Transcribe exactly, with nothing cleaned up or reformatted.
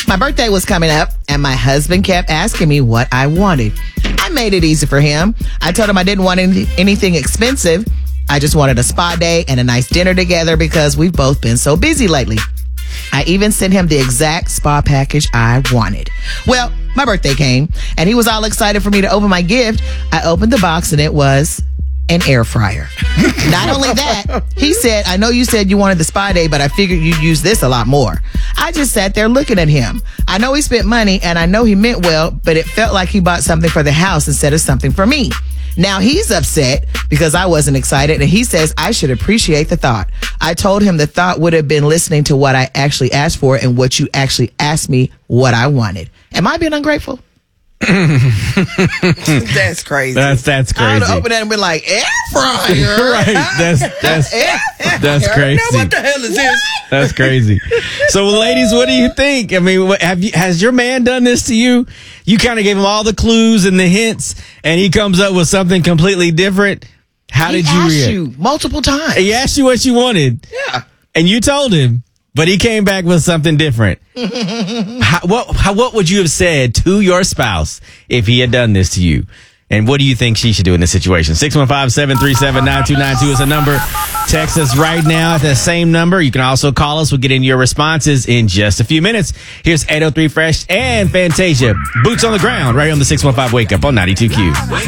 My birthday was coming up, and my husband kept asking me what I wanted. I made it easy for him. I told him I didn't want any, anything expensive. I just wanted a spa day and a nice dinner together because we've both been so busy lately. I even sent him the exact spa package I wanted. Well, my birthday came, and he was all excited for me to open my gift. I opened the box, and it was an air fryer. Not only that, he said, I know you said you wanted the spa day, but I figured you'd use this a lot more. I just sat there looking at him. I know he spent money, and I know he meant well, but it felt like he bought something for the house instead of something for me. Now he's upset because I wasn't excited, and he says I should appreciate the thought. I told him the thought would have been listening to what I actually asked for and what you actually asked me what I wanted. Am I being ungrateful? That's crazy. That's that's crazy. I would have opened that and been like, air fryer. Right. That's that's that's crazy. Now what the hell is this? That's crazy. So, ladies, what do you think? I mean, what, have you has your man done this to you? You kind of gave him all the clues and the hints, and he comes up with something completely different. How he did you asked react? you multiple times. He asked you what you wanted. Yeah. And you told him, but he came back with something different. how, what how, what would you have said to your spouse if he had done this to you? And what do you think she should do in this situation? six one five, seven three seven, nine two nine two is the number. Text us right now at the same number. You can also call us. We'll get into your responses in just a few minutes. Here's eight oh three Fresh and Fantasia. Boots on the ground right here on the six one five Wake Up on ninety-two Q.